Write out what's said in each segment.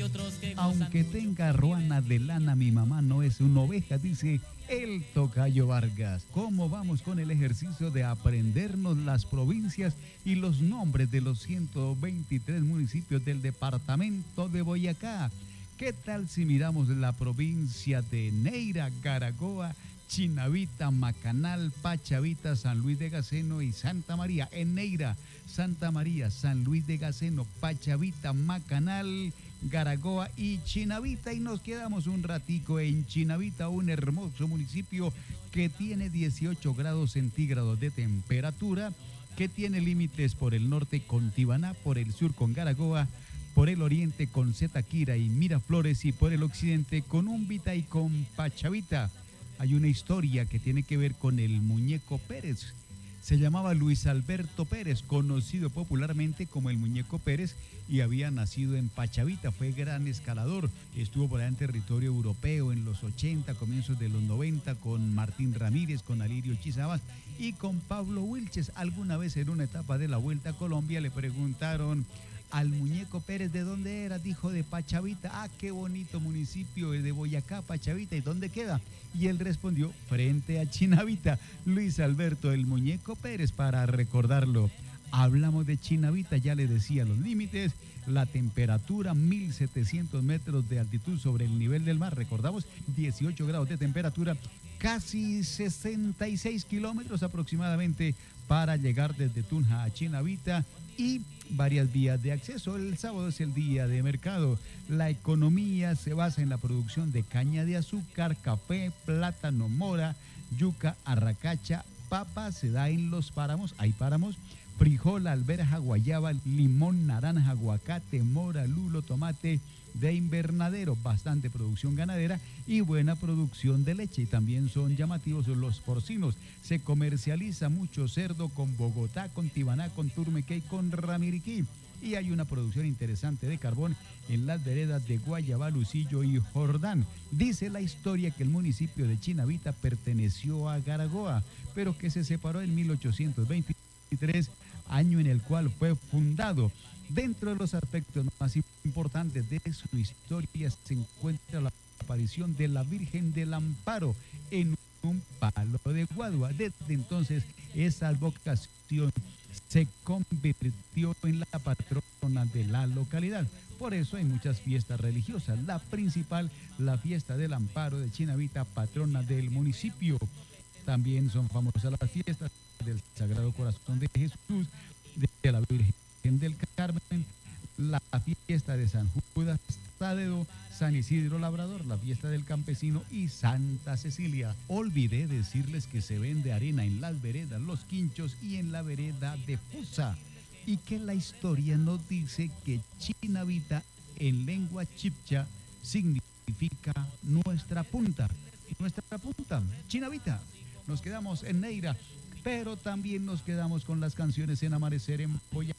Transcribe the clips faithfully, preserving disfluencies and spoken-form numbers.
Aunque tenga ruana de lana, mi mamá no es una oveja, dice el tocayo Vargas. ¿Cómo vamos con el ejercicio de aprendernos las provincias y los nombres de los ciento veintitrés municipios del departamento de Boyacá? ¿Qué tal si miramos la provincia de Neira, Garagoa, Chinavita, Macanal, Pachavita, San Luis de Gaceno y Santa María? En Neira, Santa María, San Luis de Gaceno, Pachavita, Macanal, Garagoa y Chinavita, y nos quedamos un ratico en Chinavita, un hermoso municipio que tiene dieciocho grados centígrados de temperatura, que tiene límites por el norte con Tibaná, por el sur con Garagoa, por el oriente con Zetaquira y Miraflores y por el occidente con Umbita y con Pachavita. Hay una historia que tiene que ver con el Muñeco Pérez. Se llamaba Luis Alberto Pérez, conocido popularmente como el Muñeco Pérez, y había nacido en Pachavita. Fue gran escalador, estuvo por allá en territorio europeo en los ochenta, comienzos de los noventa, con Martín Ramírez, con Alirio Chizabas y con Pablo Wilches. Alguna vez en una etapa de la Vuelta a Colombia le preguntaron al Muñeco Pérez de dónde era, dijo de Pachavita. Ah, qué bonito municipio de Boyacá, Pachavita, ¿y dónde queda? Y él respondió, frente a Chinavita. Luis Alberto el Muñeco Pérez, para recordarlo. Hablamos de Chinavita, ya le decía los límites, la temperatura, mil setecientos metros de altitud sobre el nivel del mar, recordamos, dieciocho grados de temperatura, casi sesenta y seis kilómetros aproximadamente para llegar desde Tunja a Chinavita, y varias vías de acceso. El sábado es el día de mercado. La economía se basa en la producción de caña de azúcar, café, plátano, mora, yuca, arracacha, papa, se da en los páramos, hay páramos, frijol, alberja, guayaba, limón, naranja, aguacate, mora, lulo, tomate de invernadero, bastante producción ganadera y buena producción de leche, y también son llamativos los porcinos. Se comercializa mucho cerdo con Bogotá, con Tibaná, con Turmeque y con Ramiriquí, y hay una producción interesante de carbón en las veredas de Guayabá, Lucillo y Jordán. Dice la historia que el municipio de Chinavita perteneció a Garagoa, pero que se separó en mil ochocientos veintitrés, año en el cual fue fundado. Dentro de los aspectos más importantes de su historia se encuentra la aparición de la Virgen del Amparo en un palo de guadua. Desde entonces esa advocación se convirtió en la patrona de la localidad. Por eso hay muchas fiestas religiosas. La principal, la fiesta del Amparo de Chinavita, patrona del municipio. También son famosas las fiestas del Sagrado Corazón de Jesús, de la Virgen del Carmen, la fiesta de San Judas Tadeo, San Isidro Labrador, la fiesta del campesino y Santa Cecilia. Olvidé decirles que se vende arena en las veredas Los Quinchos y en la vereda de Fusa, y que la historia nos dice que Chinavita en lengua chipcha significa nuestra punta, nuestra punta, Chinavita. Nos quedamos en Neira, pero también nos quedamos con las canciones en Amanecer en Boyacá.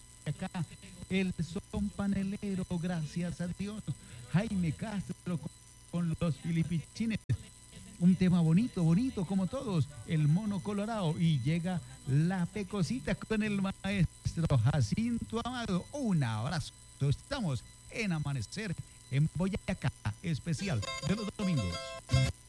El son panelero, gracias a Dios. Jaime Castro con, con los filipichines. Un tema bonito, bonito como todos. El mono colorado. Y llega la pecosita con el maestro Jacinto Amado. Un abrazo. Estamos en Amanecer en Boyacá, especial de los domingos.